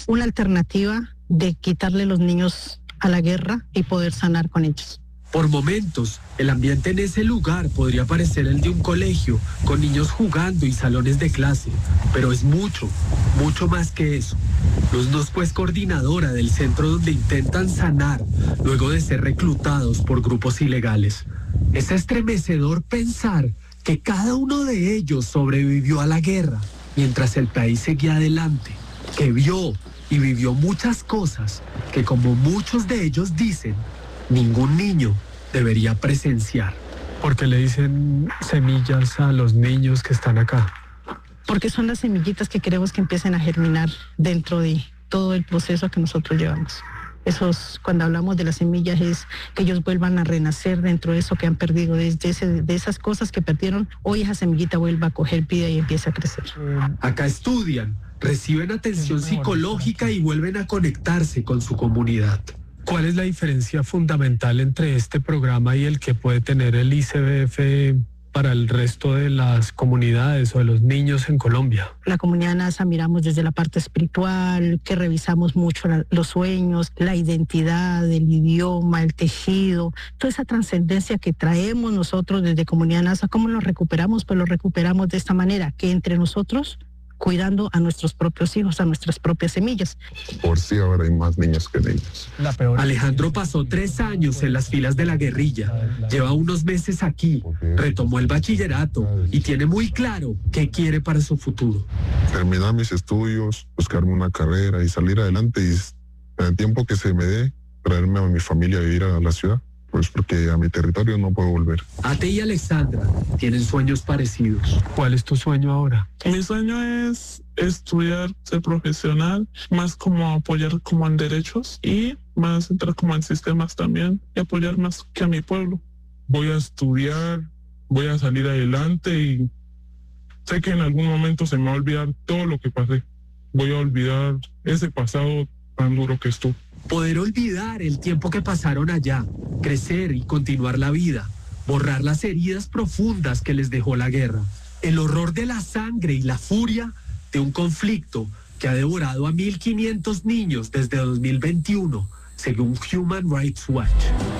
una alternativa de quitarle los niños a la guerra y poder sanar con ellos. Por momentos, el ambiente en ese lugar podría parecer el de un colegio, con niños jugando y salones de clase, pero es mucho, mucho más que eso. Luz Nosco es coordinadora del centro donde intentan sanar luego de ser reclutados por grupos ilegales. Es estremecedor pensar que cada uno de ellos sobrevivió a la guerra mientras el país seguía adelante, que vio y vivió muchas cosas que, como muchos de ellos dicen, ningún niño debería presenciar. ¿Por qué le dicen semillas a los niños que están acá? Porque son las semillitas que queremos que empiecen a germinar dentro de todo el proceso que nosotros llevamos. Cuando hablamos de las semillas, es que ellos vuelvan a renacer dentro de eso que han perdido, de esas cosas que perdieron. Hoy esa semillita vuelva a coger vida y empieza a crecer. Acá estudian, reciben atención psicológica y vuelven a conectarse con su comunidad. ¿Cuál es la diferencia fundamental entre este programa y el que puede tener el ICBF para el resto de las comunidades o de los niños en Colombia? La comunidad NASA miramos desde la parte espiritual, que revisamos mucho los sueños, la identidad, el idioma, el tejido, toda esa trascendencia que traemos nosotros desde comunidad NASA. ¿Cómo lo recuperamos? Pues lo recuperamos de esta manera, que entre nosotros, cuidando a nuestros propios hijos, a nuestras propias semillas. Por sí ahora hay más niños que niñas. Alejandro pasó 3 años en las filas de la guerrilla, lleva unos meses aquí, retomó el bachillerato y tiene muy claro qué quiere para su futuro. Terminar mis estudios, buscarme una carrera y salir adelante, y en el tiempo que se me dé, traerme a mi familia a vivir a la ciudad. Pues porque a mi territorio no puedo volver. Ate y Alexandra tienen sueños parecidos. ¿Cuál es tu sueño ahora? Mi sueño es estudiar, ser profesional, más como apoyar como en derechos y más entrar como en sistemas también y apoyar más que a mi pueblo. Voy a estudiar, voy a salir adelante y sé que en algún momento se me va a olvidar todo lo que pasé. Voy a olvidar ese pasado tan duro que estuvo. Poder olvidar el tiempo que pasaron allá, crecer y continuar la vida, borrar las heridas profundas que les dejó la guerra, el horror de la sangre y la furia de un conflicto que ha devorado a 1.500 niños desde 2021, según Human Rights Watch.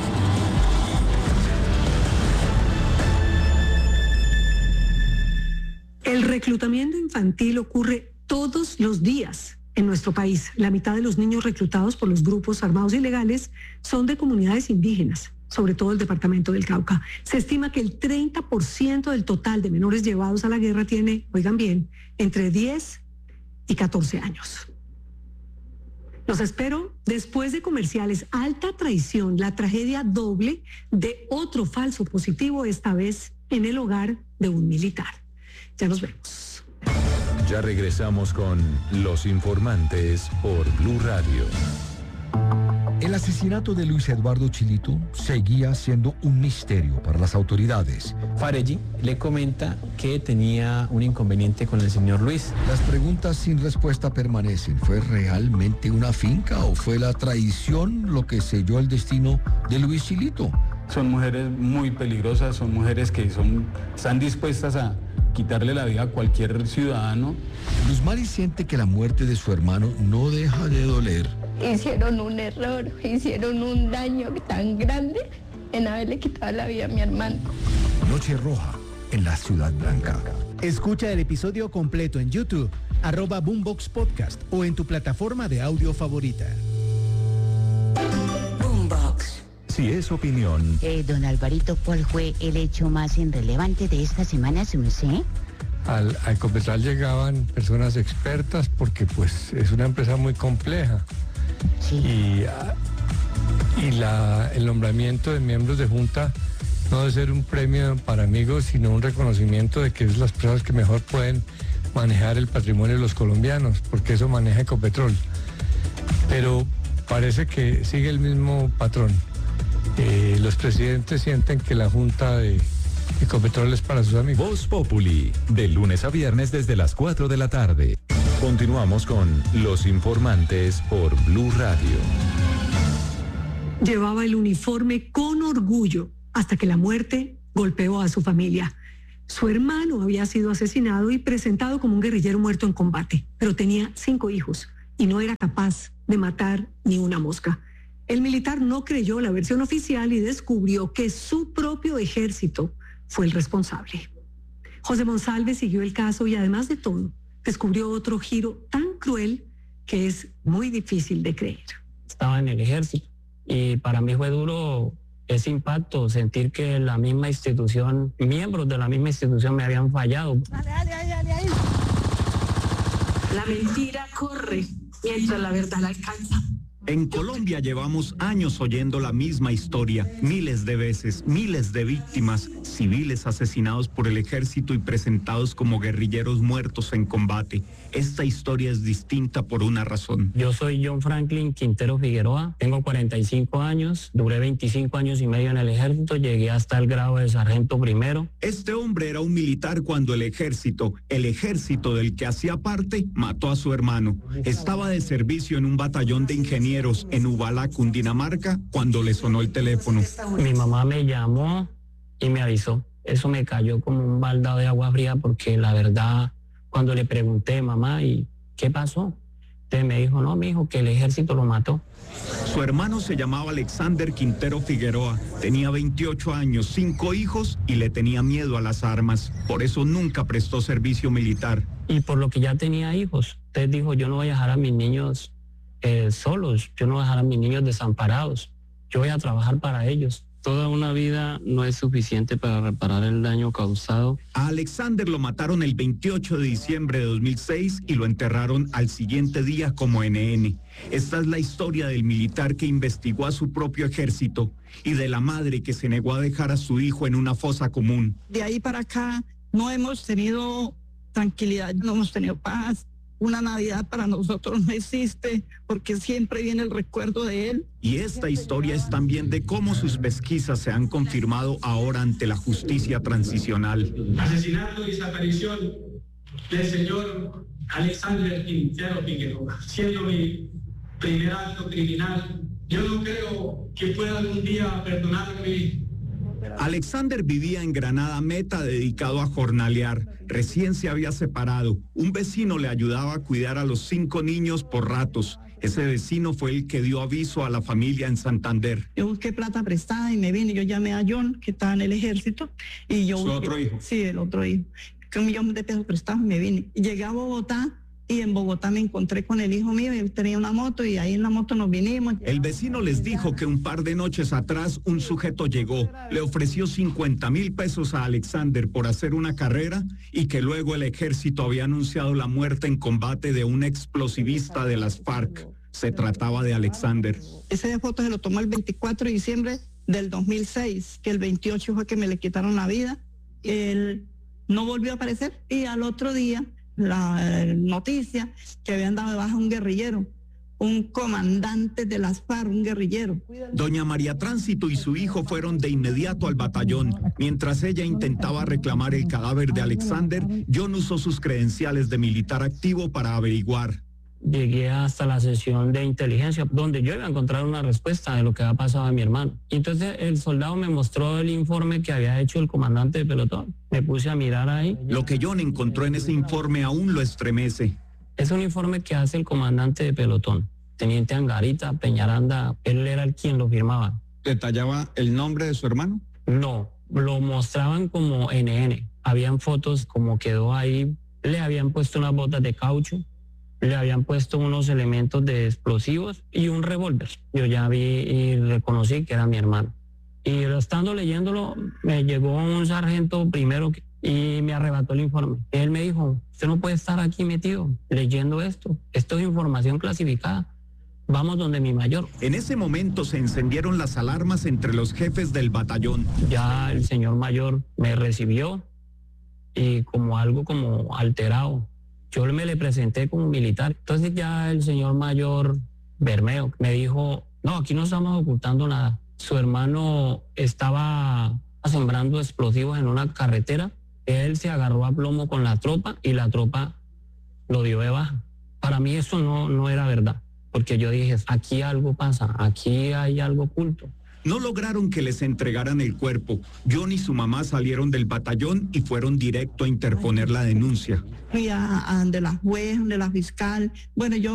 El reclutamiento infantil ocurre todos los días en nuestro país. La mitad de los niños reclutados por los grupos armados ilegales son de comunidades indígenas, sobre todo el departamento del Cauca. Se estima que el 30% del total de menores llevados a la guerra tiene, oigan bien, entre 10 y 14 años. Los espero después de comerciales. Alta traición, la tragedia doble de otro falso positivo, esta vez en el hogar de un militar. Ya nos vemos. Ya regresamos con Los Informantes por Blue Radio. El asesinato de Luis Eduardo Chilito seguía siendo un misterio para las autoridades. Farelli le comenta que tenía un inconveniente con el señor Luis. Las preguntas sin respuesta permanecen. ¿Fue realmente una finca o fue la traición lo que selló el destino de Luis Chilito? Son mujeres muy peligrosas, son mujeres que están dispuestas a quitarle la vida a cualquier ciudadano. Luz Mari siente que la muerte de su hermano no deja de doler. Hicieron un error, hicieron un daño tan grande en haberle quitado la vida a mi hermano. Noche Roja en la Ciudad Blanca. Escucha el episodio completo en YouTube, @Boombox Podcast o en tu plataforma de audio favorita. Boombox. Si es opinión. Don Alvarito, ¿cuál fue el hecho más irrelevante de esta semana, su merced? Al Ecopetrol llegaban personas expertas porque pues es una empresa muy compleja. Sí. Y el nombramiento de miembros de junta no debe ser un premio para amigos, sino un reconocimiento de que es las personas que mejor pueden manejar el patrimonio de los colombianos, porque eso maneja Ecopetrol. Pero parece que sigue el mismo patrón. Los presidentes sienten que la junta de Ecopetrol es para sus amigos. Voz Populi, de lunes a viernes desde las 4 de la tarde. Continuamos con Los Informantes por Blue Radio. Llevaba el uniforme con orgullo hasta que la muerte golpeó a su familia. Su hermano había sido asesinado y presentado como un guerrillero muerto en combate, pero tenía 5 hijos. y no era capaz de matar ni una mosca. El militar no creyó la versión oficial y descubrió que su propio ejército fue el responsable. José Monsalve siguió el caso y además de todo, descubrió otro giro tan cruel que es muy difícil de creer. Estaba en el ejército y para mí fue duro ese impacto, sentir que la misma institución, miembros de la misma institución me habían fallado. Dale. La mentira corre mientras la verdad la alcanza. En Colombia llevamos años oyendo la misma historia, miles de veces, miles de víctimas, civiles asesinados por el ejército y presentados como guerrilleros muertos en combate. Esta historia es distinta por una razón. Yo soy John Franklin Quintero Figueroa, tengo 45 años, duré 25 años y medio en el ejército, llegué hasta el grado de sargento primero. Este hombre era un militar cuando el ejército del que hacía parte, mató a su hermano. Estaba de servicio en un batallón de ingenieros en Ubalá, Cundinamarca, cuando le sonó el teléfono. Mi mamá me llamó y me avisó. Eso me cayó como un baldado de agua fría porque la verdad, cuando le pregunté, mamá, ¿y qué pasó? Entonces me dijo, no, mijo, que el ejército lo mató. Su hermano se llamaba Alexander Quintero Figueroa, tenía 28 años, 5 hijos y le tenía miedo a las armas. Por eso nunca prestó servicio militar. Y por lo que ya tenía hijos, entonces dijo, yo no voy a dejar a mis niños solos, yo no voy a dejar a mis niños desamparados, yo voy a trabajar para ellos. Toda una vida no es suficiente para reparar el daño causado. A Alexander lo mataron el 28 de diciembre de 2006 y lo enterraron al siguiente día como NN. Esta es la historia del militar que investigó a su propio ejército y de la madre que se negó a dejar a su hijo en una fosa común. De ahí para acá no hemos tenido tranquilidad, no hemos tenido paz. Una Navidad para nosotros no existe porque siempre viene el recuerdo de él. Y esta historia es también de cómo sus pesquisas se han confirmado ahora ante la justicia transicional. Asesinato y desaparición del señor Alexander Quintero Figueroa, siendo mi primer acto criminal. Yo no creo que pueda algún día perdonarme. Alexander vivía en Granada Meta, dedicado a jornalear. Recién se había separado. Un vecino le ayudaba a cuidar a los 5 niños por ratos. Ese vecino fue el que dio aviso a la familia en Santander. Yo busqué plata prestada y me vine. Yo llamé a John, que estaba en el ejército. Y yo ¿Su otro hijo? Sí, el otro hijo. Que $1 millón de pesos prestados y me vine. Y llegué a Bogotá. Y en Bogotá me encontré con el hijo mío y él tenía una moto y ahí en la moto nos vinimos. El vecino les dijo que un par de noches atrás un sujeto llegó, le ofreció 50,000 pesos a Alexander por hacer una carrera y que luego el ejército había anunciado la muerte en combate de un explosivista de las FARC. Se trataba de Alexander. Esa foto se lo tomó el 24 de diciembre del 2006, que el 28 fue que me le quitaron la vida. Él no volvió a aparecer y al otro día la noticia que habían dado de baja un guerrillero, un comandante de las FARC, un guerrillero. Doña María Tránsito y su hijo fueron de inmediato al batallón. Mientras ella intentaba reclamar el cadáver de Alexander, John usó sus credenciales de militar activo para averiguar. Llegué hasta la sesión de inteligencia, donde yo iba a encontrar una respuesta de lo que había pasado a mi hermano. Y entonces el soldado me mostró el informe que había hecho el comandante de pelotón. Me puse a mirar ahí. Lo que John encontró en ese informe aún lo estremece. Es un informe que hace el comandante de pelotón, teniente Angarita Peñaranda. Él era el quien lo firmaba. ¿Detallaba el nombre de su hermano? No, lo mostraban como NN. Habían fotos como quedó ahí. Le habían puesto unas botas de caucho. Le habían puesto unos elementos de explosivos y un revólver. Yo ya vi y reconocí que era mi hermano. Y estando leyéndolo, me llegó un sargento primero y me arrebató el informe. Él me dijo, usted no puede estar aquí metido leyendo esto. Esto es información clasificada. Vamos donde mi mayor. En ese momento se encendieron las alarmas entre los jefes del batallón. Ya el señor mayor me recibió y como algo como alterado. Yo me le presenté como militar. Entonces ya el señor mayor Bermeo me dijo, no, aquí no estamos ocultando nada. Su hermano estaba sembrando explosivos en una carretera. Él se agarró a plomo con la tropa y la tropa lo dio de baja. Para mí eso no era verdad, porque yo dije, aquí algo pasa, aquí hay algo oculto. No lograron que les entregaran el cuerpo. John y su mamá salieron del batallón y fueron directo a interponer la denuncia. Fui a de la juez, de la fiscal. Bueno, yo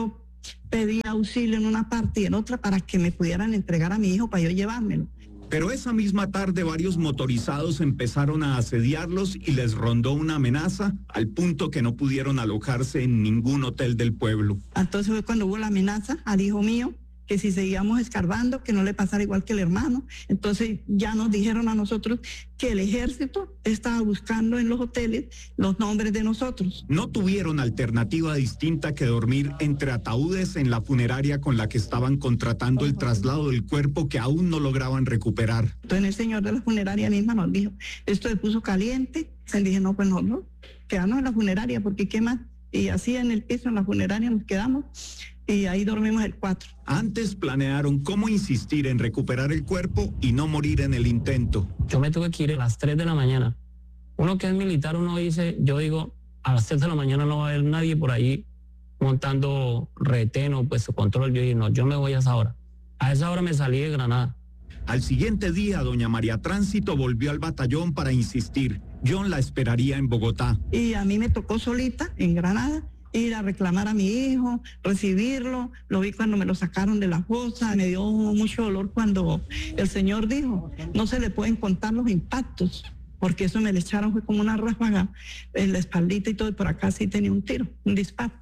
pedí auxilio en una parte y en otra para que me pudieran entregar a mi hijo para yo llevármelo. Pero esa misma tarde varios motorizados empezaron a asediarlos y les rondó una amenaza al punto que no pudieron alojarse en ningún hotel del pueblo. Entonces fue cuando hubo la amenaza al hijo mío, que si seguíamos escarbando, que no le pasara igual que el hermano. Entonces ya nos dijeron a nosotros que el ejército estaba buscando en los hoteles los nombres de nosotros. No tuvieron alternativa distinta que dormir entre ataúdes en la funeraria con la que estaban contratando el traslado del cuerpo que aún no lograban recuperar. Entonces el señor de la funeraria misma nos dijo, esto se puso caliente. Le dije, no, pues no, quedamos en la funeraria porque qué más. Y así en el piso, en la funeraria nos quedamos. Y ahí dormimos el 4. Antes planearon cómo insistir en recuperar el cuerpo y no morir en el intento. Yo me tuve que ir a las 3 de la mañana. Uno que es militar, uno dice, yo digo, a las 3 de la mañana no va a haber nadie por ahí montando retén o puesto control. Yo dije, no, yo me voy a esa hora. A esa hora me salí de Granada. Al siguiente día, doña María Tránsito volvió al batallón para insistir. John la esperaría en Bogotá. Y a mí me tocó solita en Granada ir a reclamar a mi hijo, recibirlo. Lo vi cuando me lo sacaron de la fosa. Me dio mucho dolor cuando el señor dijo, no se le pueden contar los impactos, porque eso me le echaron, fue como una ráfaga en la espaldita y todo, y por acá sí tenía un tiro, un disparo.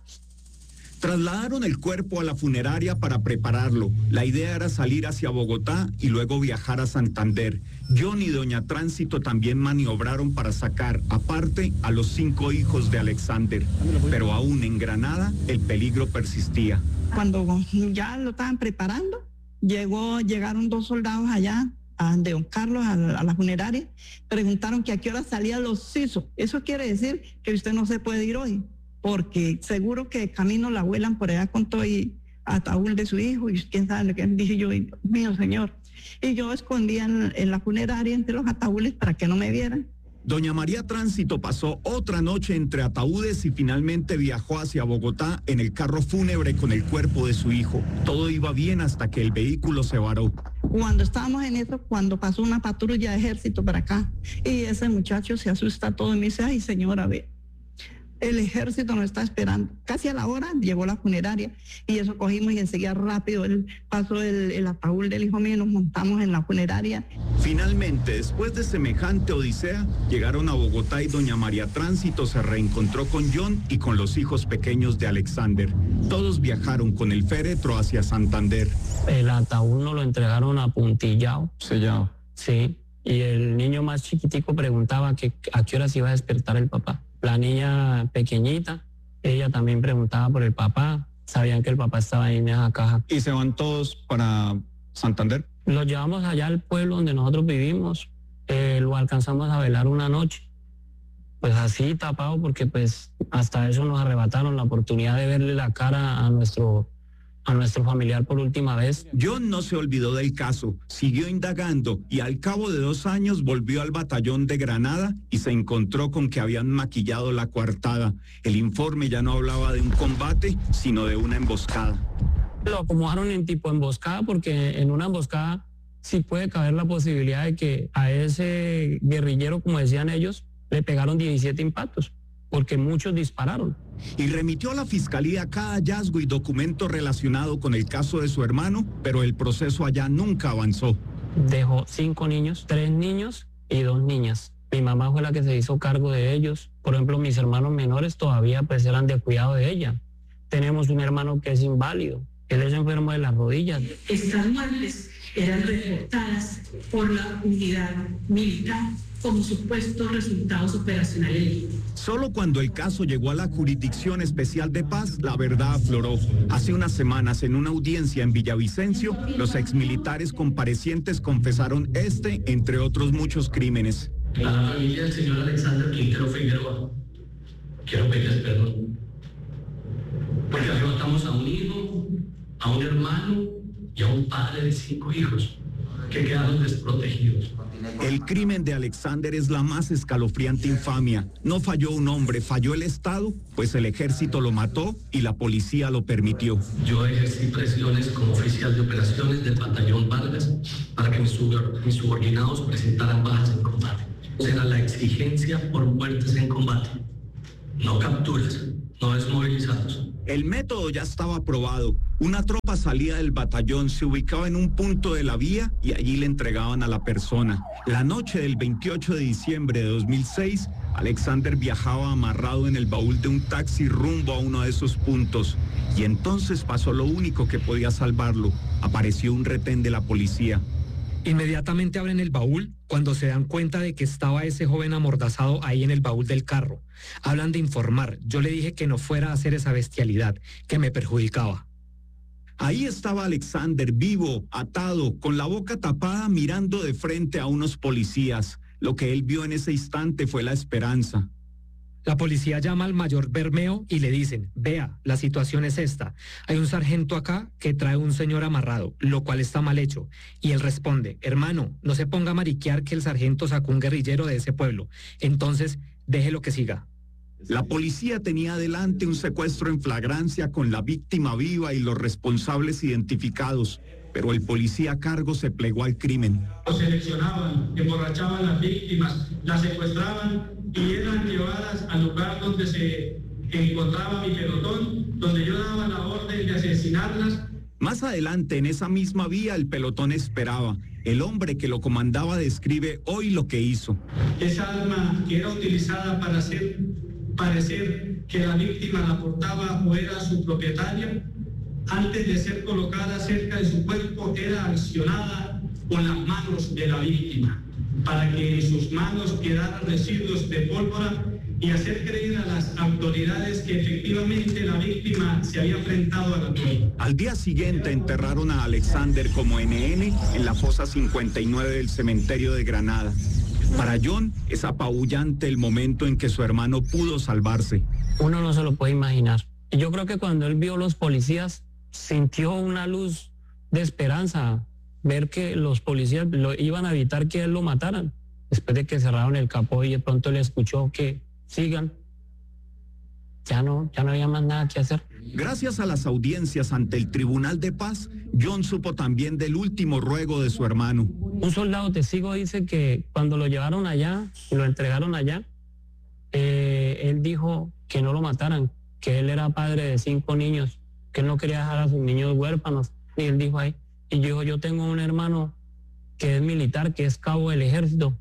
Trasladaron el cuerpo a la funeraria para prepararlo. La idea era salir hacia Bogotá y luego viajar a Santander. John y doña Tránsito también maniobraron para sacar, aparte, a los 5 hijos de Alexander. Pero aún en Granada, el peligro persistía. Cuando ya lo estaban preparando, llegaron 2 soldados allá de don Carlos a la funeraria. Preguntaron que a qué hora salían los CISO. Eso quiere decir que usted no se puede ir hoy, porque seguro que de camino la vuelan por allá con todo y ataúd de su hijo y quién sabe lo que dije yo, Dios mío, señor. Y yo escondía en la funeraria entre los ataúdes para que no me vieran. Doña María Tránsito pasó otra noche entre ataúdes y finalmente viajó hacia Bogotá en el carro fúnebre con el cuerpo de su hijo. Todo iba bien hasta que el vehículo se varó. Cuando estábamos en eso, cuando pasó una patrulla de ejército para acá, y ese muchacho se asusta todo y me dice, ay señora, ve, el ejército nos está esperando. Casi a la hora llegó la funeraria y eso cogimos y enseguida rápido él pasó el ataúd del hijo mío y nos montamos en la funeraria. Finalmente, después de semejante odisea, llegaron a Bogotá y doña María Tránsito se reencontró con John y con los hijos pequeños de Alexander. Todos viajaron con el féretro hacia Santander. El ataúd nos lo entregaron apuntillado. Sellado. Sí, y el niño más chiquitico preguntaba a qué hora se iba a despertar el papá. La niña pequeñita, ella también preguntaba por el papá. Sabían que el papá estaba ahí en esa caja. ¿Y se van todos para Santander? Los llevamos allá al pueblo donde nosotros vivimos. Lo alcanzamos a velar una noche. Pues así tapado porque pues hasta eso nos arrebataron la oportunidad de verle la cara a nuestro familiar por última vez. John no se olvidó del caso, siguió indagando y al cabo de 2 años volvió al batallón de Granada y se encontró con que habían maquillado la coartada. El informe ya no hablaba de un combate, sino de una emboscada. Lo acomodaron en tipo emboscada porque en una emboscada sí puede caber la posibilidad de que a ese guerrillero, como decían ellos, le pegaron 17 impactos, porque muchos dispararon. Y remitió a la fiscalía cada hallazgo y documento relacionado con el caso de su hermano, pero el proceso allá nunca avanzó. Dejó 5 niños, 3 niños y 2 niñas. Mi mamá fue la que se hizo cargo de ellos. Por ejemplo, mis hermanos menores todavía pues eran de cuidado de ella. Tenemos un hermano que es inválido. Él es enfermo de las rodillas. Estas muertes eran reportadas por la unidad militar como supuestos resultados operacionales. Solo cuando el caso llegó a la Jurisdicción Especial de Paz, la verdad afloró. Hace unas semanas, en una audiencia en Villavicencio, los exmilitares comparecientes confesaron entre otros muchos crímenes. A la familia del señor Alexander Quintero Figueroa, quiero pedirles perdón, porque arrebatamos a un hijo, a un hermano y a un padre de 5 hijos que quedaron desprotegidos. El crimen de Alexander es la más escalofriante infamia. No falló un hombre, falló el Estado, pues el ejército lo mató y la policía lo permitió. Yo ejercí presiones como oficial de operaciones del batallón Vargas para que mis subordinados presentaran bajas en combate. Era la exigencia por muertes en combate, no capturas, no desmovilizados. El método ya estaba probado. Una tropa salía del batallón, se ubicaba en un punto de la vía y allí le entregaban a la persona. La noche del 28 de diciembre de 2006, Alexander viajaba amarrado en el baúl de un taxi rumbo a uno de esos puntos. Y entonces pasó lo único que podía salvarlo. Apareció un retén de la policía. Inmediatamente abren el baúl cuando se dan cuenta de que estaba ese joven amordazado ahí en el baúl del carro. Hablan de informar. Yo le dije que no fuera a hacer esa bestialidad, que me perjudicaba. Ahí estaba Alexander, vivo, atado, con la boca tapada, mirando de frente a unos policías. Lo que él vio en ese instante fue la esperanza. La policía llama al mayor Bermeo y le dicen, vea, la situación es esta. Hay un sargento acá que trae un señor amarrado, lo cual está mal hecho. Y él responde, hermano, no se ponga a mariquear que el sargento sacó un guerrillero de ese pueblo. Entonces, déjelo que siga. La policía tenía adelante un secuestro en flagrancia con la víctima viva y los responsables identificados. Pero el policía a cargo se plegó al crimen. Seleccionaban, emborrachaban a las víctimas, las secuestraban y eran llevadas al lugar donde se encontraba mi pelotón, donde yo daba la orden de asesinarlas. Más adelante, en esa misma vía, el pelotón esperaba. El hombre que lo comandaba describe hoy lo que hizo. Esa arma que era utilizada para hacer parecer que la víctima la portaba o era su propietaria, antes de ser colocada cerca de su cuerpo, era accionada con las manos de la víctima, para que en sus manos quedaran residuos de pólvora y hacer creer a las autoridades que efectivamente la víctima se había enfrentado a la muerte. Al día siguiente enterraron a Alexander como NN en la fosa 59 del cementerio de Granada. Para John es apabullante el momento en que su hermano pudo salvarse. Uno no se lo puede imaginar. Y yo creo que cuando él vio los policías, sintió una luz de esperanza, ver que los policías iban a evitar que él lo mataran. Después de que cerraron el capó y de pronto le escuchó que sigan, ya no había más nada que hacer. Gracias a las audiencias ante el Tribunal de Paz, John supo también del último ruego de su hermano. Un soldado testigo dice que cuando lo llevaron allá y lo entregaron allá, él dijo que no lo mataran, que él era padre de 5 niños, que él no quería dejar a sus niños huérfanos. Y él dijo ahí, y yo tengo un hermano que es militar, que es cabo del ejército,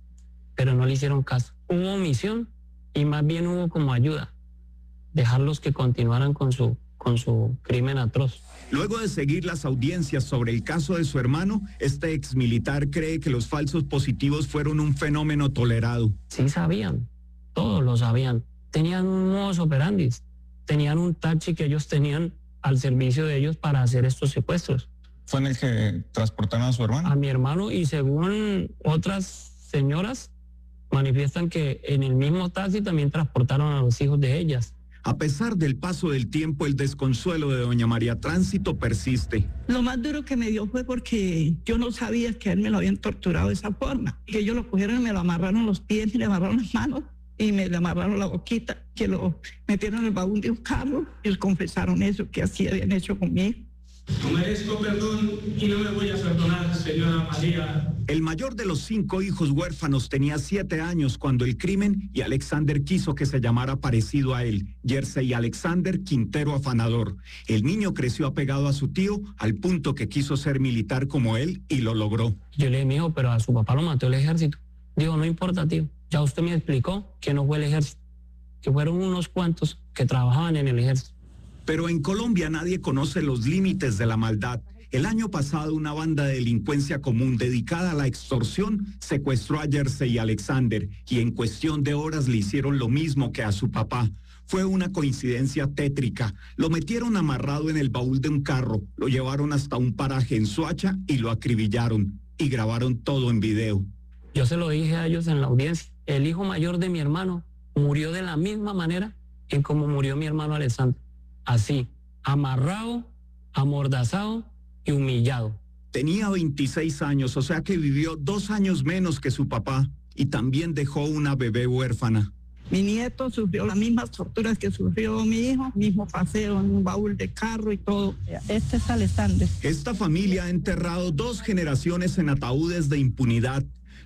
pero no le hicieron caso. Hubo omisión y más bien hubo como ayuda, dejarlos que continuaran con su crimen atroz. Luego de seguir las audiencias sobre el caso de su hermano, este exmilitar cree que los falsos positivos fueron un fenómeno tolerado. Sí sabían, todos lo sabían. Tenían un modus operandi, tenían un taxi que ellos tenían al servicio de ellos para hacer estos secuestros. ¿Fue en el que transportaron a su hermano? A mi hermano, y según otras señoras, manifiestan que en el mismo taxi también transportaron a los hijos de ellas. A pesar del paso del tiempo, el desconsuelo de doña María Tránsito persiste. Lo más duro que me dio fue porque yo no sabía que a él me lo habían torturado de esa forma. Que ellos lo cogieron y me lo amarraron los pies y le amarraron las manos y me le amarraron la boquita, que lo metieron en el baúl de un carro y le confesaron eso que así habían hecho conmigo. No merezco perdón y no me voy a perdonar, señora María. El mayor de los 5 hijos huérfanos tenía 7 años cuando el crimen y Alexander quiso que se llamara parecido a él, Jersey Alexander Quintero Afanador. El niño creció apegado a su tío al punto que quiso ser militar como él y lo logró. Yo le dije, mijo, pero a su papá lo mató el ejército. Digo, no importa, tío, ya usted me explicó que no fue el ejército, que fueron unos cuantos que trabajaban en el ejército. Pero en Colombia nadie conoce los límites de la maldad. El año pasado una banda de delincuencia común dedicada a la extorsión secuestró a Jersey Alexander y en cuestión de horas le hicieron lo mismo que a su papá. Fue una coincidencia tétrica. Lo metieron amarrado en el baúl de un carro, lo llevaron hasta un paraje en Soacha y lo acribillaron y grabaron todo en video. Yo se lo dije a ellos en la audiencia. El hijo mayor de mi hermano murió de la misma manera en como murió mi hermano Alexander. Así, amarrado, amordazado y humillado. Tenía 26 años, o sea que vivió 2 años menos que su papá y también dejó una bebé huérfana. Mi nieto sufrió las mismas torturas que sufrió mi hijo, mismo paseo en un baúl de carro y todo. Este es Alexander. Esta familia ha enterrado 2 generaciones en ataúdes de impunidad.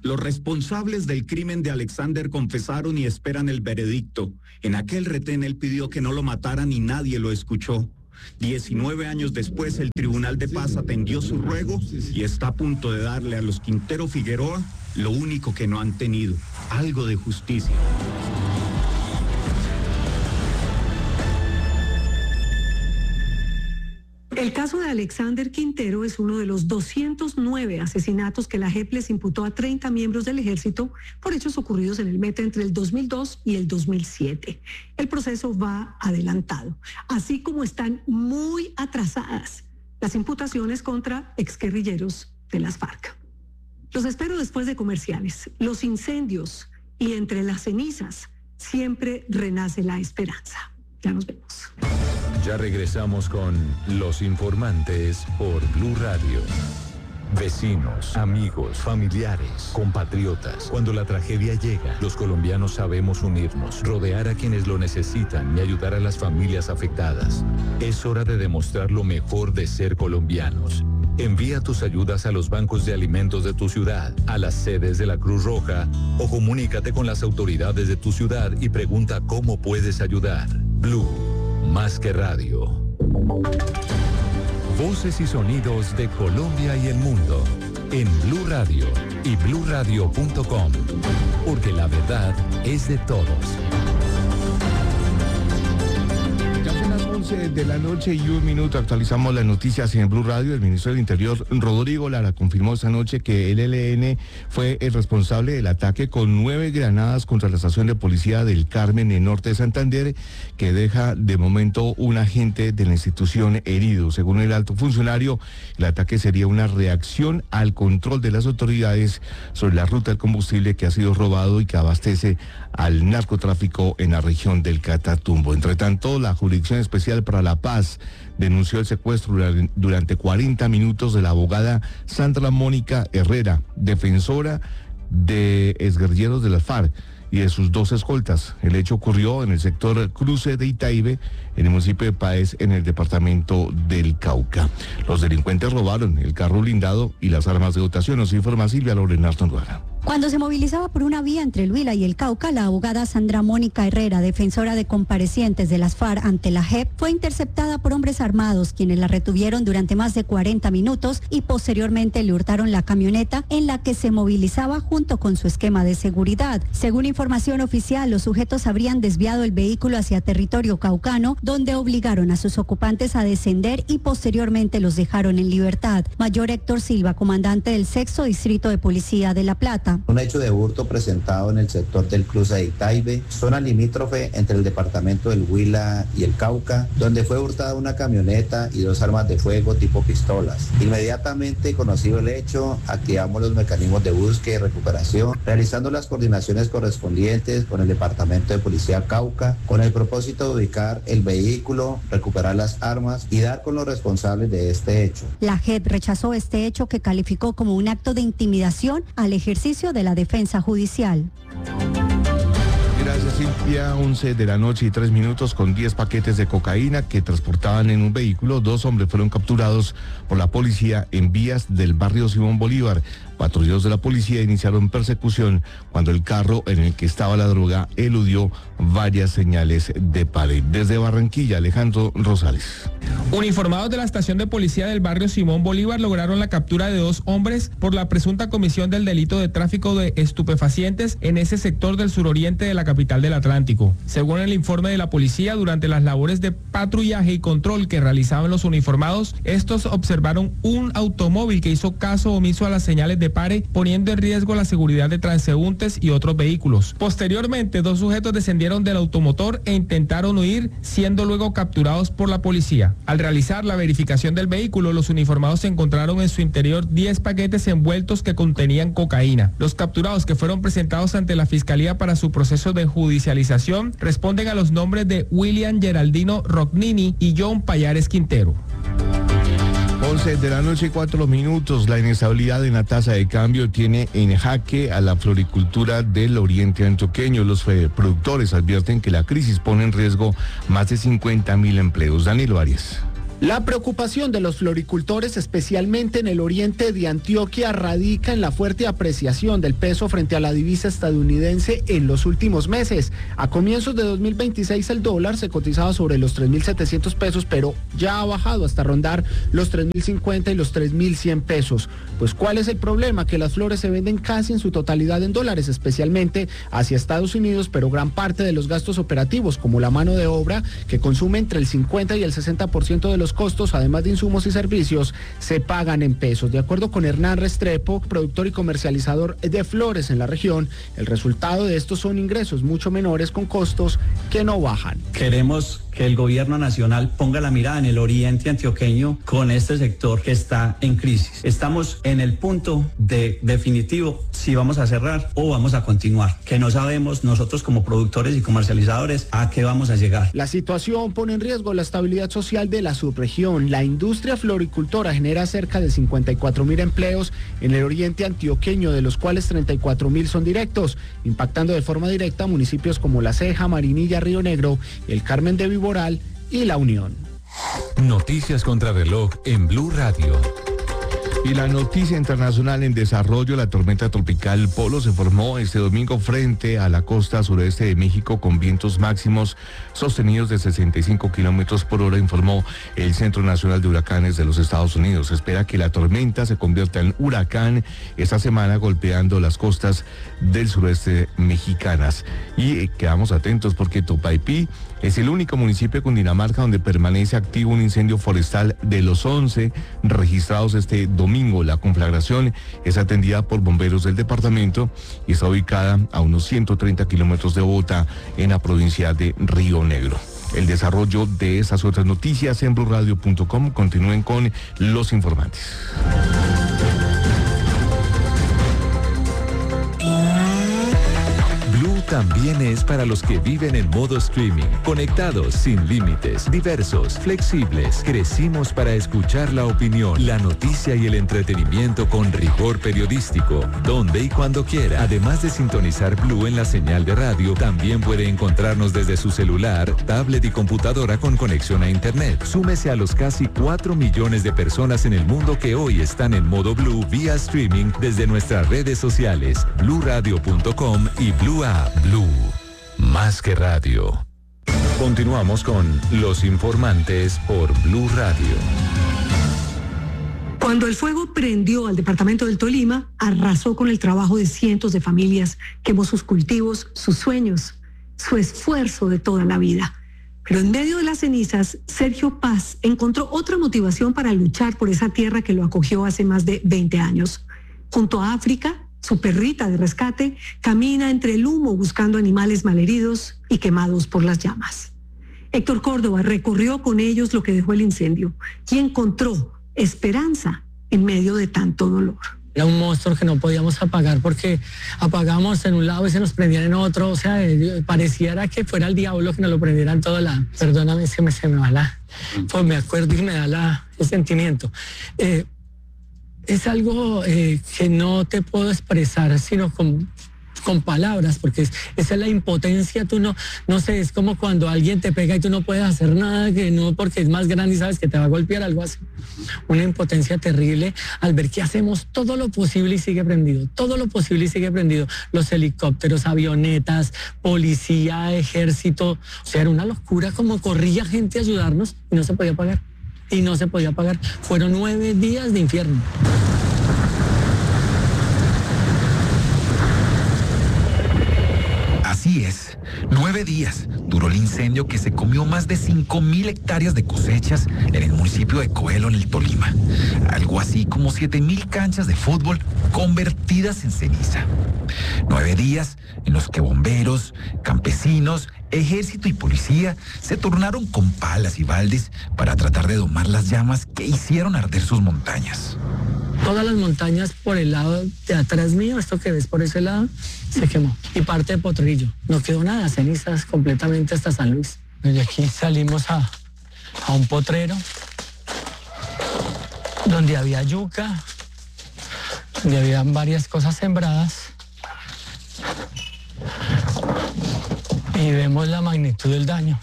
Los responsables del crimen de Alexander confesaron y esperan el veredicto. En aquel retén él pidió que no lo mataran y nadie lo escuchó. 19 años después, el Tribunal de Paz atendió su ruego y está a punto de darle a los Quintero Figueroa lo único que no han tenido, algo de justicia. El caso de Alexander Quintero es uno de los 209 asesinatos que la JEP les imputó a 30 miembros del ejército por hechos ocurridos en el Meta entre el 2002 y el 2007. El proceso va adelantado, así como están muy atrasadas las imputaciones contra exguerrilleros de las FARC. Los espero después de comerciales. Los incendios y entre las cenizas siempre renace la esperanza. Ya nos vemos. Ya regresamos con Los Informantes por Blue Radio. Vecinos, amigos, familiares, compatriotas. Cuando la tragedia llega, los colombianos sabemos unirnos, rodear a quienes lo necesitan y ayudar a las familias afectadas. Es hora de demostrar lo mejor de ser colombianos. Envía tus ayudas a los bancos de alimentos de tu ciudad, a las sedes de la Cruz Roja o comunícate con las autoridades de tu ciudad y pregunta cómo puedes ayudar. Blue, más que radio. Voces y sonidos de Colombia y el mundo en Blue Radio y bluradio.com, porque la verdad es de todos. Ya son las 11 de la noche y 1 minuto. Actualizamos las noticias en Blue Radio. El ministro del Interior, Rodrigo Lara, confirmó esta noche que el ELN fue el responsable del ataque con 9 granadas contra la estación de policía del Carmen en norte de Santander, que deja de momento un agente de la institución herido. Según el alto funcionario, el ataque sería una reacción al control de las autoridades sobre la ruta del combustible que ha sido robado y que abastece al narcotráfico en la región del Catatumbo. Entre tanto, la Jurisdicción Especial para la Paz denunció el secuestro durante 40 minutos de la abogada Sandra Mónica Herrera, defensora de exguerrilleros de las FARC y de sus 2 escoltas. El hecho ocurrió en el sector Cruce de Itaibe, en el municipio de Páez, en el departamento del Cauca. Los delincuentes robaron el carro blindado y las armas de dotación. Nos informa Silvia Lorena Artonduaga. Cuando se movilizaba por una vía entre el Huila y el Cauca, la abogada Sandra Mónica Herrera, defensora de comparecientes de las FARC ante la JEP, fue interceptada por hombres armados, quienes la retuvieron durante más de 40 minutos y posteriormente le hurtaron la camioneta en la que se movilizaba junto con su esquema de seguridad. Según información oficial, los sujetos habrían desviado el vehículo hacia territorio caucano, donde obligaron a sus ocupantes a descender y posteriormente los dejaron en libertad. Mayor Héctor Silva, comandante del 6º Distrito de Policía de La Plata. Un hecho de hurto presentado en el sector del Cruce de Itaibe, zona limítrofe entre el departamento del Huila y el Cauca, donde fue hurtada una camioneta y 2 armas de fuego tipo pistolas. Inmediatamente conocido el hecho, activamos los mecanismos de búsqueda y recuperación, realizando las coordinaciones correspondientes con el departamento de Policía Cauca, con el propósito de ubicar el vehículo, recuperar las armas y dar con los responsables de este hecho. La JEP rechazó este hecho, que calificó como un acto de intimidación al ejercicio de la defensa judicial. Gracias, Silvia. 11 de la noche y 3 minutos, con 10 paquetes de cocaína que transportaban en un vehículo. 2 hombres fueron capturados por la policía en vías del barrio Simón Bolívar. Patrulleros de la policía iniciaron persecución cuando el carro en el que estaba la droga eludió varias señales de pared. Desde Barranquilla, Alejandro Rosales. Uniformados de la estación de policía del barrio Simón Bolívar lograron la captura de 2 hombres por la presunta comisión del delito de tráfico de estupefacientes en ese sector del suroriente de la capital del Atlántico. Según el informe de la policía, durante las labores de patrullaje y control que realizaban los uniformados, estos observaron un automóvil que hizo caso omiso a las señales de pare, poniendo en riesgo la seguridad de transeúntes y otros vehículos. Posteriormente, 2 sujetos descendieron del automotor e intentaron huir, siendo luego capturados por la policía. Al realizar la verificación del vehículo, los uniformados encontraron en su interior 10 paquetes envueltos que contenían cocaína. Los capturados, que fueron presentados ante la Fiscalía para su proceso de judicialización, responden a los nombres de William Geraldino Rognini y John Payares Quintero. 11 de la noche y 4 minutos. La inestabilidad en la tasa de cambio tiene en jaque a la floricultura del oriente antioqueño. Los productores advierten que la crisis pone en riesgo más de 50.000 empleos. Danilo Arias. La preocupación de los floricultores, especialmente en el oriente de Antioquia, radica en la fuerte apreciación del peso frente a la divisa estadounidense en los últimos meses. A comienzos de 2026 el dólar se cotizaba sobre los 3.700 pesos, pero ya ha bajado hasta rondar los 3.050 y los 3.100 pesos. Pues ¿cuál es el problema? Que las flores se venden casi en su totalidad en dólares, especialmente hacia Estados Unidos, pero gran parte de los gastos operativos, como la mano de obra, que consume entre el 50 y el 60% de los costos, además de insumos y servicios, se pagan en pesos. De acuerdo con Hernán Restrepo, productor y comercializador de flores en la región, el resultado de estos son ingresos mucho menores con costos que no bajan. Queremos que el gobierno nacional ponga la mirada en el oriente antioqueño con este sector que está en crisis. Estamos en el punto de definitivo si vamos a cerrar o vamos a continuar, que no sabemos nosotros como productores y comercializadores a qué vamos a llegar. La situación pone en riesgo la estabilidad social de la subregión. La industria floricultora genera cerca de 54.000 empleos en el oriente antioqueño, de los cuales 34.000 son directos, impactando de forma directa a municipios como La Ceja, Marinilla, Río Negro, El Carmen de Viboral y La Unión. Noticias contra reloj en Blue Radio. Y la noticia internacional en desarrollo: la tormenta tropical Polo se formó este domingo frente a la costa sureste de México con vientos máximos sostenidos de 65 kilómetros por hora, informó el Centro Nacional de Huracanes de los Estados Unidos. Se espera que la tormenta se convierta en huracán esta semana, golpeando las costas del sureste mexicanas. Y quedamos atentos porque Topaipí es el único municipio de Cundinamarca donde permanece activo un incendio forestal de los 11 registrados este domingo. La conflagración es atendida por bomberos del departamento y está ubicada a unos 130 kilómetros de Bogotá, en la provincia de Río Negro. El desarrollo de estas otras noticias en blurradio.com. Continúen con Los Informantes. También es para los que viven en modo streaming, conectados, sin límites, diversos, flexibles. Crecimos para escuchar la opinión, la noticia y el entretenimiento con rigor periodístico, donde y cuando quiera. Además de sintonizar Blue en la señal de radio, también puede encontrarnos desde su celular, tablet y computadora con conexión a internet. Súmese a los casi 4 millones de personas en el mundo que hoy están en modo Blue vía streaming desde nuestras redes sociales, bluradio.com y Blue App. Blue, más que radio. Continuamos con Los Informantes por Blue Radio. Cuando el fuego prendió al departamento del Tolima, arrasó con el trabajo de cientos de familias, quemó sus cultivos, sus sueños, su esfuerzo de toda la vida. Pero en medio de las cenizas, Sergio Paz encontró otra motivación para luchar por esa tierra que lo acogió hace más de 20 años. Junto a África, su perrita de rescate camina entre el humo buscando animales malheridos y quemados por las llamas. Héctor Córdoba recorrió con ellos lo que dejó el incendio y encontró esperanza en medio de tanto dolor. Era un monstruo que no podíamos apagar porque apagamos en un lado y se nos prendían en otro. O sea, pareciera que fuera el diablo que nos lo prendiera en todo lado. Perdóname, se me va la... Pues me acuerdo y me da el sentimiento. Es algo que no te puedo expresar sino con palabras, porque esa es la impotencia. Tú no sé, es como cuando alguien te pega y tú no puedes hacer nada, que no, porque es más grande y sabes que te va a golpear, algo así. Una impotencia terrible al ver que hacemos todo lo posible y sigue prendido, todo lo posible y sigue prendido. Los helicópteros, avionetas, policía, ejército. O sea, era una locura como corría gente a ayudarnos y no se podía apagar. Y no se podía pagar. Fueron 9 días de infierno. Así es, 9 días duró el incendio que se comió más de 5.000 hectáreas de cosechas en el municipio de Coelho, en el Tolima. Algo así como 7.000 canchas de fútbol convertidas en ceniza. 9 días en los que bomberos, campesinos, ejército y policía se turnaron con palas y baldes para tratar de domar las llamas que hicieron arder sus montañas. Todas las montañas por el lado de atrás mío, esto que ves por ese lado, se quemó. Y parte de Potrillo. No quedó nada, cenizas completamente hasta San Luis. Y aquí salimos a un potrero donde había yuca, donde había varias cosas sembradas. Y vemos la magnitud del daño.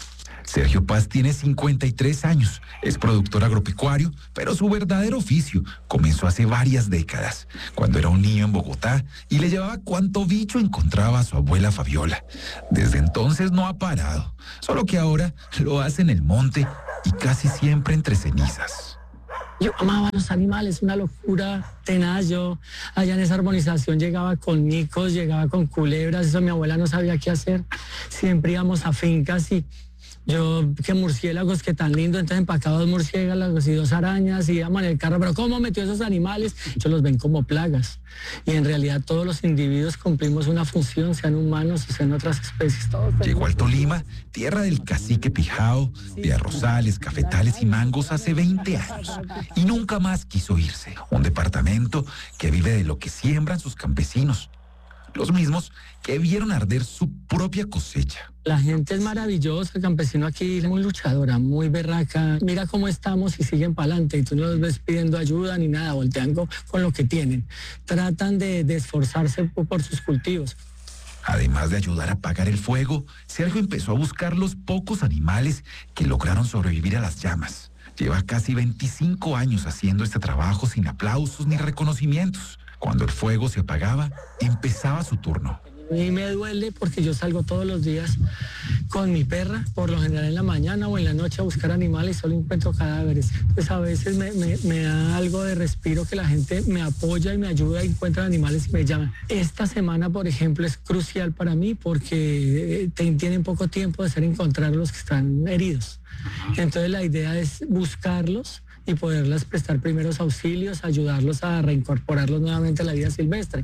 Sergio Paz tiene 53 años, es productor agropecuario, pero su verdadero oficio comenzó hace varias décadas, cuando era un niño en Bogotá y le llevaba cuanto bicho encontraba a su abuela Fabiola. Desde entonces no ha parado, solo que ahora lo hace en el monte y casi siempre entre cenizas. Yo amaba a los animales, una locura tenaz. Yo allá en esa urbanización llegaba con micos, llegaba con culebras, eso mi abuela no sabía qué hacer. Siempre íbamos a fincas y yo, que murciélagos, que tan lindo, entonces empacaba 2 murciélagos y 2 arañas y íbamos en el carro, pero ¿cómo metió esos animales? Ellos los ven como plagas y en realidad todos los individuos cumplimos una función, sean humanos o sean otras especies. Todos llegó al Tolima, tierra del cacique Pijao, de arrozales, cafetales y mangos hace 20 años y nunca más quiso irse. Un departamento que vive de lo que siembran sus campesinos, los mismos que vieron arder su propia cosecha. La gente es maravillosa, el campesino aquí es muy luchadora, muy berraca. Mira cómo estamos y siguen para adelante y tú no los ves pidiendo ayuda ni nada, voltean con lo que tienen. Tratan de esforzarse por sus cultivos. Además de ayudar a apagar el fuego, Sergio empezó a buscar los pocos animales que lograron sobrevivir a las llamas. Lleva casi 25 años haciendo este trabajo sin aplausos ni reconocimientos. Cuando el fuego se apagaba, empezaba su turno. A mí me duele porque yo salgo todos los días con mi perra, por lo general en la mañana o en la noche a buscar animales y solo encuentro cadáveres. Pues a veces me da algo de respiro que la gente me apoya y me ayuda, encuentra animales y me llaman. Esta semana, por ejemplo, es crucial para mí porque tienen poco tiempo de encontrar los que están heridos. Entonces la idea es buscarlos y poderles prestar primeros auxilios, ayudarlos a reincorporarlos nuevamente a la vida silvestre.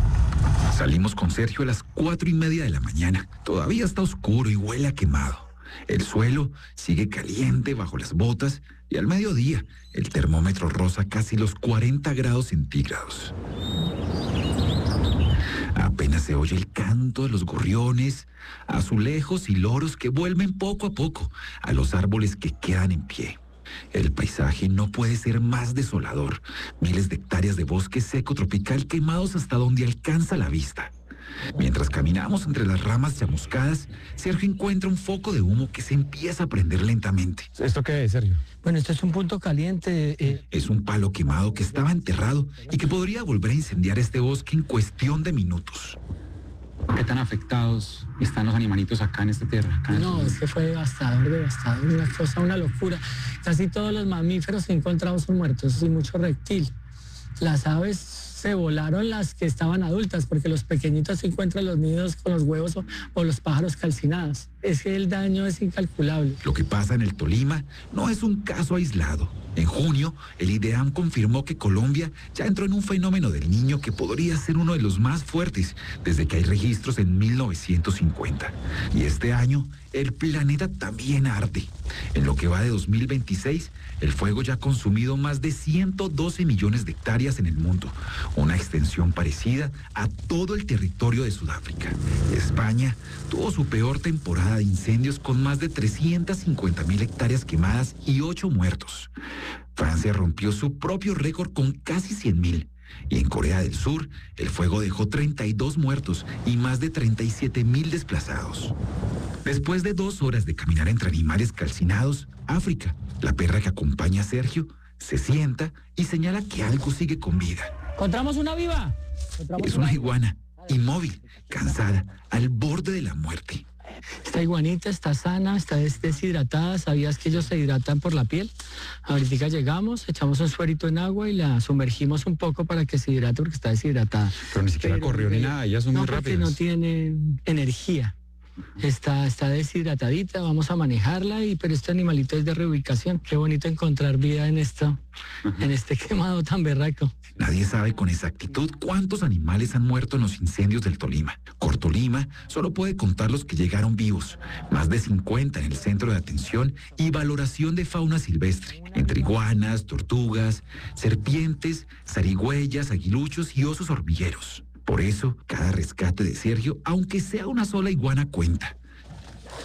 Salimos con Sergio a las 4:30 de la mañana. Todavía está oscuro y huele a quemado. El suelo sigue caliente bajo las botas y al mediodía el termómetro roza casi los 40 grados centígrados. Apenas se oye el canto de los gorriones, azulejos y loros que vuelven poco a poco a los árboles que quedan en pie. El paisaje no puede ser más desolador. Miles de hectáreas de bosque seco tropical quemados hasta donde alcanza la vista. Mientras caminamos entre las ramas chamuscadas, Sergio encuentra un foco de humo que se empieza a prender lentamente. ¿Esto qué es, Sergio? Bueno, esto es un punto caliente. Es un palo quemado que estaba enterrado y que podría volver a incendiar este bosque en cuestión de minutos. ¿Qué tan afectados están los animalitos acá en esta tierra? No, es que fue devastador, una cosa, una locura. Casi todos los mamíferos encontrados son muertos y mucho reptil. Las aves se volaron las que estaban adultas porque los pequeñitos se encuentran los nidos con los huevos o los pájaros calcinados. Es que el daño es incalculable. Lo que pasa en el Tolima no es un caso aislado. En junio, el IDEAM confirmó que Colombia ya entró en un fenómeno del Niño que podría ser uno de los más fuertes desde que hay registros en 1950. Y este año, el planeta también arde. En lo que va de 2026, el fuego ya ha consumido más de 112 millones de hectáreas en el mundo, una extensión parecida a todo el territorio de Sudáfrica. España tuvo su peor temporada de incendios con más de 350.000 hectáreas quemadas y 8 muertos. Francia rompió su propio récord con casi 100.000. Y en Corea del Sur, el fuego dejó 32 muertos y más de 37.000 desplazados. Después de 2 horas de caminar entre animales calcinados, África, la perra que acompaña a Sergio, se sienta y señala que algo sigue con vida. ¿Encontramos una viva? Es una iguana, inmóvil, cansada, al borde de la muerte. Esta iguanita está sana, está deshidratada. ¿Sabías que ellos se hidratan por la piel? Ahorita llegamos, echamos un suerito en agua y la sumergimos un poco para que se hidrate porque está deshidratada. Pero ni siquiera corrió ni nada, ellas son muy rápidas. No tiene energía. Está deshidratadita, vamos a manejarla, pero este animalito es de reubicación. Qué bonito encontrar vida en esto, en este quemado tan berraco. Nadie sabe con exactitud cuántos animales han muerto en los incendios del Tolima. Cortolima solo puede contar los que llegaron vivos, más de 50 en el centro de atención y valoración de fauna silvestre, entre iguanas, tortugas, serpientes, zarigüeyas, aguiluchos y osos hormigueros. Por eso, cada rescate de Sergio, aunque sea una sola iguana, cuenta.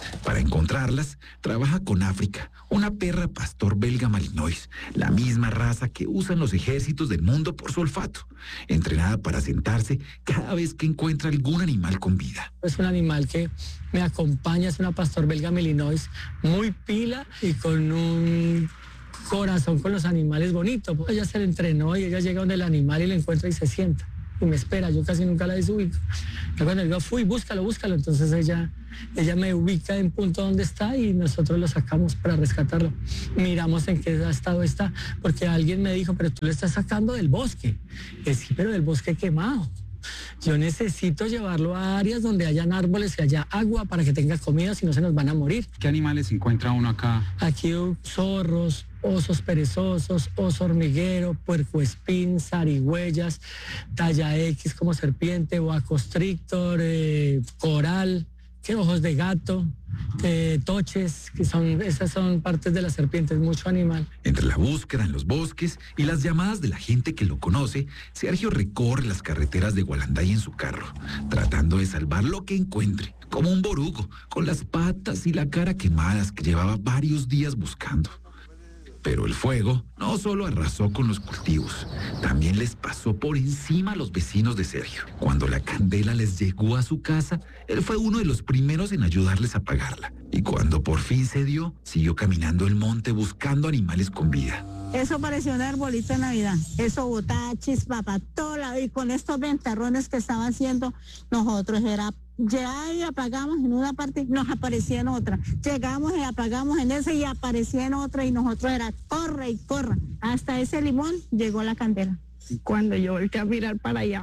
Para encontrarlas, trabaja con África, una perra pastor belga malinois, la misma raza que usan los ejércitos del mundo por su olfato, entrenada para sentarse cada vez que encuentra algún animal con vida. Es un animal que me acompaña, es una pastor belga malinois muy pila y con un corazón con los animales bonito. Ella se le entrenó y ella llega donde el animal y lo encuentra y se sienta. Y me espera, yo casi nunca la desubico. Yo cuando digo, fui, búscalo, entonces ella me ubica en punto donde está y nosotros lo sacamos para rescatarlo. Miramos en qué estado está, porque alguien me dijo, pero tú lo estás sacando del bosque. Sí, pero del bosque quemado. Yo necesito llevarlo a áreas donde hayan árboles y haya agua para que tenga comida, si no se nos van a morir. ¿Qué animales encuentra uno acá? Aquí zorros, osos perezosos, oso hormiguero, puercoespín, zarigüeyas, talla X como serpiente, boa constrictor, coral, ojos de gato, toches, esas son partes de las serpientes, mucho animal. Entre la búsqueda en los bosques y las llamadas de la gente que lo conoce, Sergio recorre las carreteras de Gualanday en su carro, tratando de salvar lo que encuentre, como un borugo, con las patas y la cara quemadas que llevaba varios días buscando. Pero el fuego no solo arrasó con los cultivos, también les pasó por encima a los vecinos de Sergio. Cuando la candela les llegó a su casa, él fue uno de los primeros en ayudarles a apagarla. Y cuando por fin se dio, siguió caminando el monte buscando animales con vida. Eso parecía un arbolito de Navidad. Eso botaba chispa para todo lado. Y con estos ventarrones que estaba haciendo, nosotros era llegar y apagamos en una parte, nos aparecía en otra. Llegamos y apagamos en esa y aparecía en otra y nosotros era corre y corra. Hasta ese limón llegó la candela. Cuando yo volteé a mirar para allá,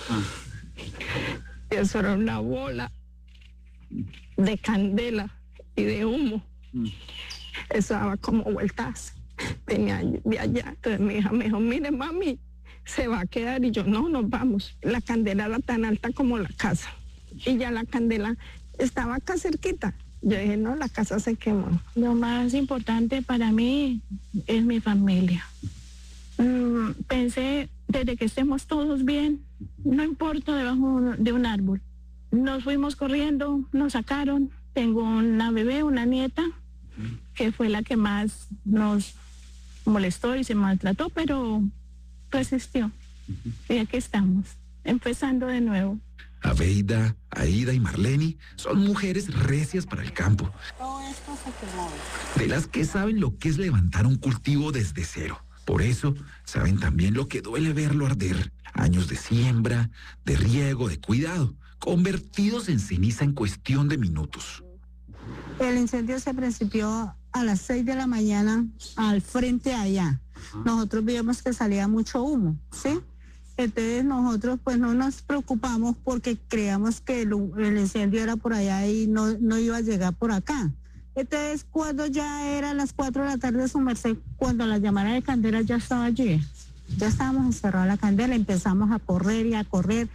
eso era una bola de candela y de humo. Eso daba como vueltas. Venía de allá. Entonces mi hija me dijo, mire mami, se va a quedar. Y yo, no, nos vamos. La candela era tan alta como la casa. Y ya la candela estaba acá cerquita. Yo dije, no, la casa se quemó. Lo más importante para mí es mi familia. Pensé, desde que estemos todos bien, no importa debajo de un árbol. Nos fuimos corriendo, nos sacaron. Tengo una bebé, una nieta, que fue la que más nos molestó y se maltrató, pero resistió. Y aquí estamos, empezando de nuevo. Abeida, Aida y Marlene son mujeres recias para el campo. Todo esto se quemó. De las que saben lo que es levantar un cultivo desde cero. Por eso saben también lo que duele verlo arder. Años de siembra, de riego, de cuidado, convertidos en ceniza en cuestión de minutos. El incendio se principió a las 6 de la mañana al frente allá. Nosotros vimos que salía mucho humo, ¿sí? Entonces nosotros pues no nos preocupamos porque creíamos que el incendio era por allá y no iba a llegar por acá. Entonces cuando ya eran las 4 de la tarde, su merced, cuando la llamada de candela ya estaba allí, ya estábamos encerrados la candela, empezamos a correr y a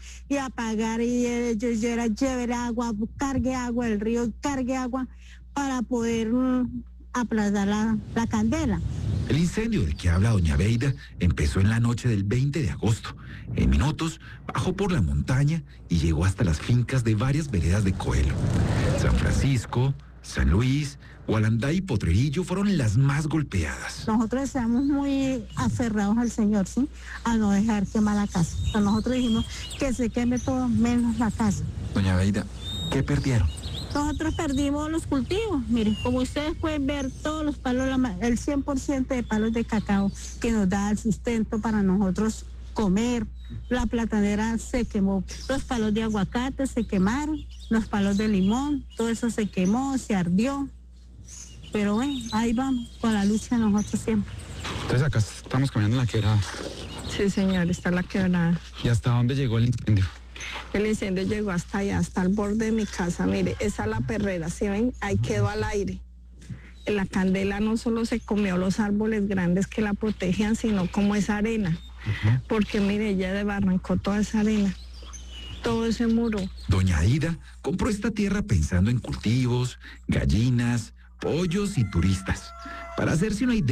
apagar y yo era llevar agua, cargue agua del río, cargue agua para poder aplazar la candela. El incendio del que habla doña Abeida empezó en la noche del 20 de agosto. En minutos bajó por la montaña y llegó hasta las fincas de varias veredas de Coelho. San Francisco, San Luis, Gualanday y Potrerillo fueron las más golpeadas. Nosotros estamos muy aferrados al Señor, ¿sí? A no dejar quemar la casa. O sea, nosotros dijimos que se queme todo menos la casa. Doña Abeida, ¿qué perdieron? Nosotros perdimos los cultivos. Miren, como ustedes pueden ver, todos los palos, el 100% de palos de cacao que nos da el sustento para nosotros comer. La platanera se quemó, los palos de aguacate se quemaron, los palos de limón, todo eso se quemó, se ardió. Pero bueno, ahí vamos, con la lucha nosotros siempre. Entonces acá estamos caminando en la quebrada. Sí, señor, está la quebrada. ¿Y hasta dónde llegó el incendio? El incendio llegó hasta allá, hasta el borde de mi casa. Mire, esa es la perrera, ¿sí ven? Ahí quedó al aire. La candela no solo se comió los árboles grandes que la protegían, sino como esa arena. Porque mire, ella desbarrancó toda esa arena, todo ese muro. Doña Aida compró esta tierra pensando en cultivos, gallinas, pollos y turistas. Para hacerse una idea,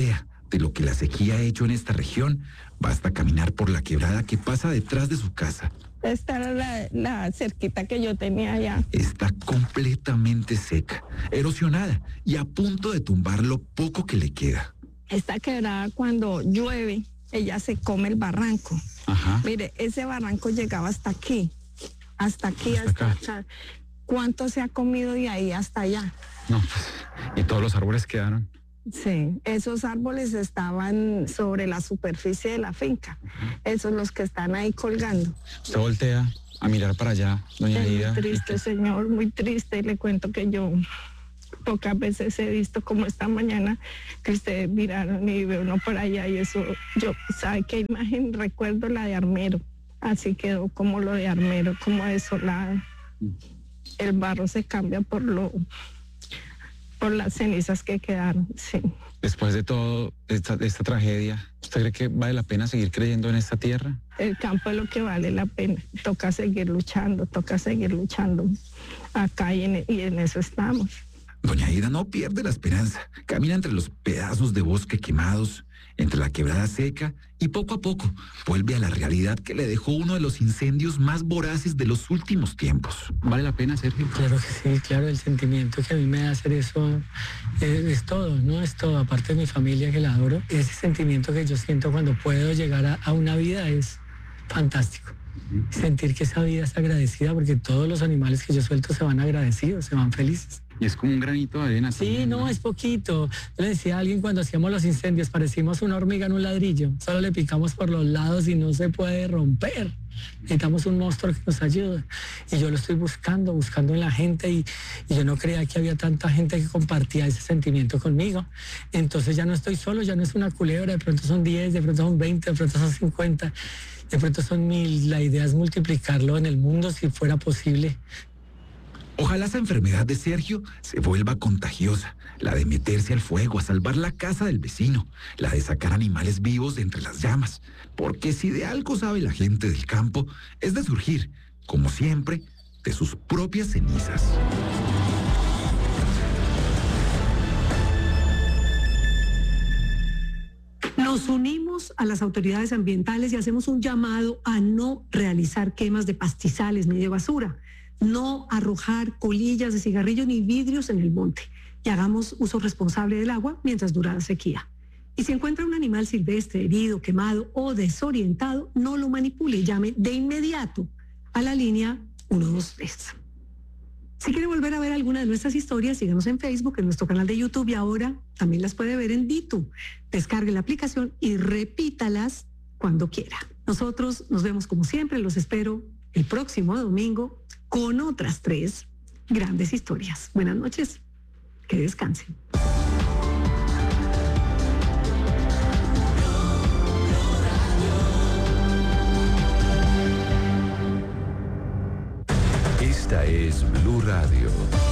de lo que la sequía ha hecho en esta región, basta caminar por la quebrada que pasa detrás de su casa. Esta era la cerquita que yo tenía allá. Está completamente seca, erosionada y a punto de tumbar lo poco que le queda. Esta quebrada, cuando llueve, ella se come el barranco. Ajá. Mire, ese barranco llegaba hasta aquí. Hasta aquí, hasta acá. ¿Cuánto se ha comido de ahí hasta allá? No, pues, y todos los árboles quedaron. Sí, esos árboles estaban sobre la superficie de la finca. Esos los que están ahí colgando. Usted voltea a mirar para allá, doña Aida. Muy triste, señor, muy triste. Le cuento que yo pocas veces he visto como esta mañana que ustedes miraron y ve uno por allá y eso, yo, ¿sabe qué imagen? Recuerdo la de Armero. Así quedó como lo de Armero, como desolado. El barro se cambia por las cenizas que quedaron, sí. Después de todo esta tragedia, ¿usted cree que vale la pena seguir creyendo en esta tierra? El campo es lo que vale la pena. Toca seguir luchando acá y en eso estamos. Doña Aida no pierde la esperanza. Camina entre los pedazos de bosque quemados, entre la quebrada seca, y poco a poco vuelve a la realidad que le dejó uno de los incendios más voraces de los últimos tiempos. ¿Vale la pena, Sergio? Claro que sí, claro, el sentimiento que a mí me da hacer eso es todo, ¿no? Es todo, aparte de mi familia que la adoro. Ese sentimiento que yo siento cuando puedo llegar a una vida es fantástico. Sentir que esa vida es agradecida, porque todos los animales que yo suelto se van agradecidos, se van felices. Y es como un granito de arena. Sí, no, es poquito. Yo le decía a alguien cuando hacíamos los incendios, parecimos una hormiga en un ladrillo. Solo le picamos por los lados y no se puede romper. Necesitamos un monstruo que nos ayude. Y yo lo estoy buscando en la gente y yo no creía que había tanta gente que compartía ese sentimiento conmigo. Entonces ya no estoy solo, ya no es una culebra, de pronto son 10, de pronto son 20, de pronto son 50, de pronto son 1000. La idea es multiplicarlo en el mundo si fuera posible. Ojalá esa enfermedad de Sergio se vuelva contagiosa, la de meterse al fuego a salvar la casa del vecino, la de sacar animales vivos de entre las llamas, porque si de algo sabe la gente del campo, es de surgir, como siempre, de sus propias cenizas. Nos unimos a las autoridades ambientales y hacemos un llamado a no realizar quemas de pastizales ni de basura, no arrojar colillas de cigarrillos ni vidrios en el monte, y hagamos uso responsable del agua mientras dura la sequía. Y si encuentra un animal silvestre herido, quemado o desorientado, no lo manipule, llame de inmediato a la línea 123. Si quiere volver a ver alguna de nuestras historias, síganos en Facebook, en nuestro canal de YouTube, y ahora también las puede ver en Ditu. Descargue la aplicación y repítalas cuando quiera. Nosotros nos vemos como siempre, los espero el próximo domingo con otras 3 grandes historias. Buenas noches, que descansen. Esta es Blue Radio.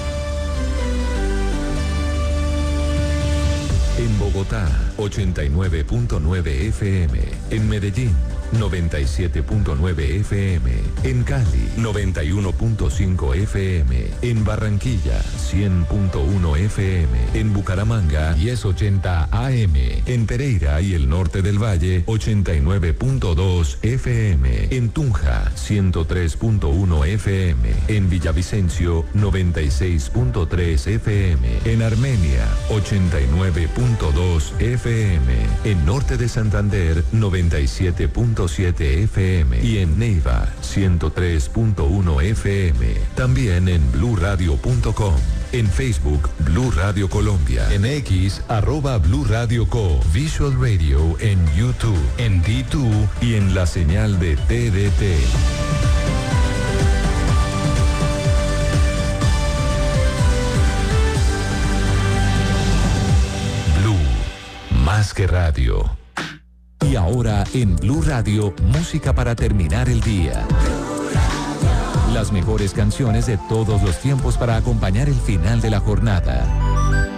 En Bogotá, 89.9 FM. En Medellín, 97.9 FM. En Cali, 91.5 FM. En Barranquilla, 100.1 FM. En Bucaramanga, 1080 AM. En Pereira y el norte del Valle, 89.2 FM. En Tunja, 103.1 FM. En Villavicencio, 96.3 FM. En Armenia, 89.2 FM. En norte de Santander, 97.7 FM. Y en Neiva, 103.1 FM. También en bluradio.com. En Facebook, Blue Radio Colombia. En X, @Blue Radio Co. Visual Radio en YouTube, en D2 y en la señal de TDT. Blue, más que radio. Y ahora en Blue Radio, música para terminar el día. Las mejores canciones de todos los tiempos para acompañar el final de la jornada.